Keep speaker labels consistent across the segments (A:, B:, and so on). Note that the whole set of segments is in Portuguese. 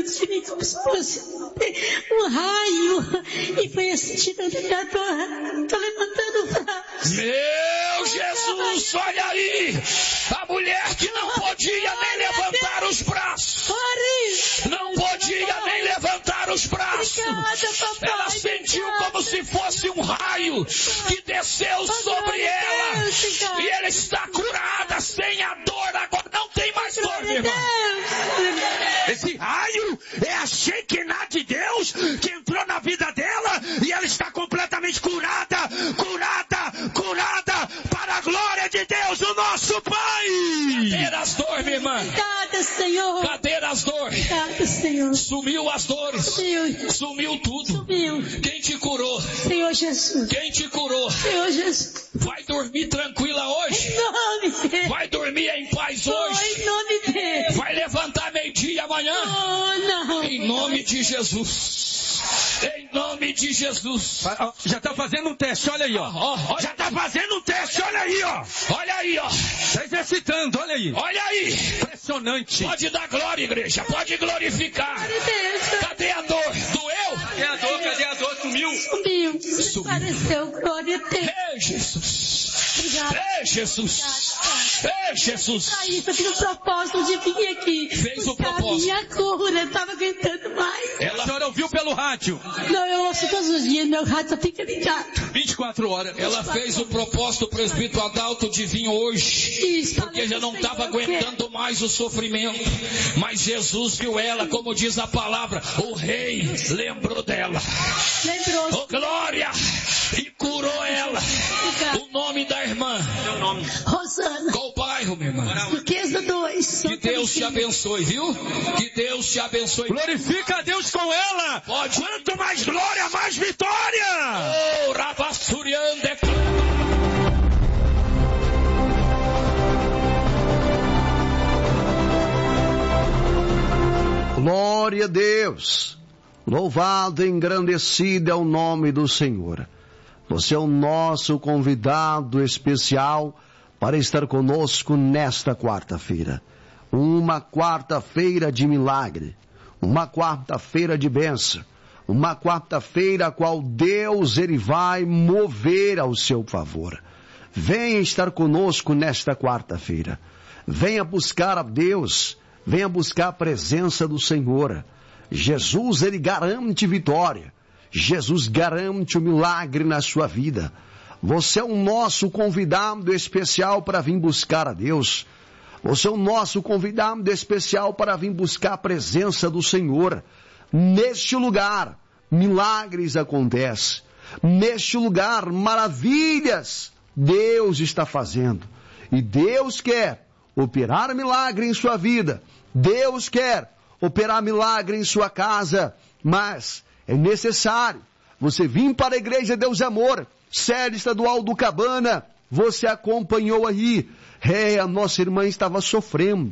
A: dentro de mim como se fosse um raio. E foi assim, tirando, já tô levantando o braço.
B: Meu Jesus, olha aí! A mulher que não podia nem levantar os braços. Não podia nem levantar os braços. Ela sentiu como se fosse um raio que desceu sobre ela. E ela está curada, sem a dor. Agora não tem mais dor, meu irmão. Esse raio é a Shekinah de Deus que entrou na vida dela e ela está completamente curada para a glória de Deus, o nosso Pai. Cadê as dores, minha irmã?
A: Obrigada, Senhor.
B: Cadê as dores?
A: Obrigada, Senhor.
B: Sumiu as dores. Sumiu tudo.
A: Sumiu.
B: Quem te curou?
A: Senhor Jesus.
B: Quem te curou?
A: Senhor Jesus.
B: Vai dormir tranquila hoje?
A: Em nome dele.
B: Vai dormir em paz hoje?
A: Em nome dele.
B: Vai levantar meio-dia amanhã?
A: Não.
B: Em nome de Jesus. Em nome de Jesus.
C: Já está fazendo um teste, olha aí, ó.
B: Já está fazendo um teste, olha aí, ó. Olha aí, ó.
C: Está exercitando, olha aí.
B: Olha aí.
C: Impressionante.
B: Pode dar glória, igreja. Pode glorificar. Cadê a dor? Doeu?
C: Cadê a dor? Sumiu.
A: Pareceu, glória a Deus.
B: Ei, Jesus.
A: Obrigada.
B: Ei, Jesus. Ei, Jesus.
A: Aí, eu tenho o propósito de vir aqui.
B: Fez o propósito.
A: Minha cura, eu estava aguentando mais.
C: A senhora ouviu pelo rádio?
A: Não, eu ouço todos os dias, meu rádio só fica ligado.
C: 24 horas.
B: Ela fez o propósito, presbítero Adalto, de vir hoje.
A: Isso,
B: porque já não estava aguentando mais o sofrimento. Mas Jesus viu ela, como diz a palavra, o rei lembrou dela.
A: Lembrou.
B: Oh, glória! E curou ela. O nome da irmã.
C: Meu nome.
A: Rosana.
B: Qual bairro, minha irmã?
A: Duquesa 2.
B: Que Deus te abençoe, viu? Que Deus te abençoe.
C: Glorifica a Deus com ela.
B: Pode.
C: Quanto mais glória, mais vitória.
B: Oh, Rabassuriande.
D: Glória a Deus. Louvado e engrandecido é o nome do Senhor. Você é o nosso convidado especial para estar conosco nesta quarta-feira. Uma quarta-feira de milagre, uma quarta-feira de bênção, uma quarta-feira a qual Deus ele vai mover ao seu favor. Venha estar conosco nesta quarta-feira. Venha buscar a Deus, venha buscar a presença do Senhor. Jesus, ele garante vitória. Jesus garante o milagre na sua vida. Você é o nosso convidado especial para vir buscar a Deus. Você é o nosso convidado especial para vir buscar a presença do Senhor. Neste lugar, milagres acontecem. Neste lugar, maravilhas Deus está fazendo. E Deus quer operar milagre em sua vida. Deus quer operar milagre em sua casa, mas é necessário você vir para a Igreja Deus é Amor, sede estadual do Cabana. Você acompanhou aí, a nossa irmã estava sofrendo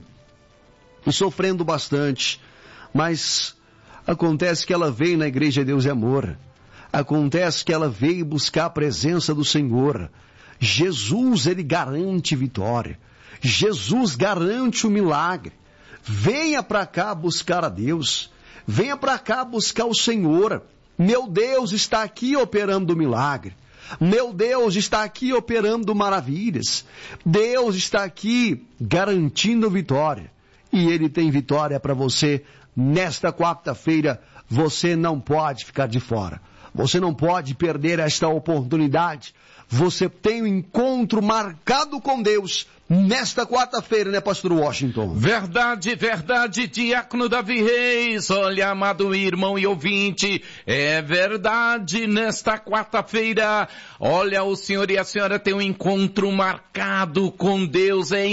D: bastante, mas acontece que ela veio na Igreja Deus é Amor, acontece que ela veio buscar a presença do Senhor. Jesus, ele garante vitória, Jesus garante o milagre. Venha para cá buscar a Deus. Venha para cá buscar o Senhor. Meu Deus está aqui operando milagre. Meu Deus está aqui operando maravilhas. Deus está aqui garantindo vitória. E Ele tem vitória para você nesta quarta-feira. Você não pode ficar de fora. Você não pode perder esta oportunidade. Você tem um encontro marcado com Deus nesta quarta-feira, né, pastor Washington?
E: Verdade, verdade, diácono Davi Reis. Olha, amado irmão e ouvinte, é verdade, nesta quarta-feira, olha, o senhor e a senhora têm um encontro marcado com Deus, é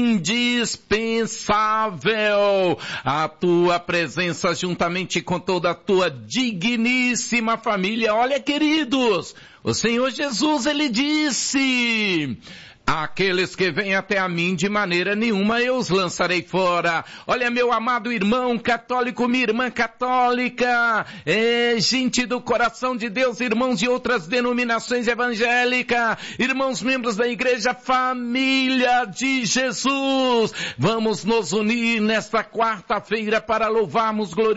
E: indispensável a tua presença juntamente com toda a tua digníssima família. Olha, queridos, o Senhor Jesus, ele disse: aqueles que vêm até a mim, de maneira nenhuma eu os lançarei fora. Olha, meu amado irmão católico, minha irmã católica, gente do coração de Deus, irmãos de outras denominações evangélicas, irmãos membros da igreja, família de Jesus, vamos nos unir nesta quarta-feira para louvarmos, glorificarmos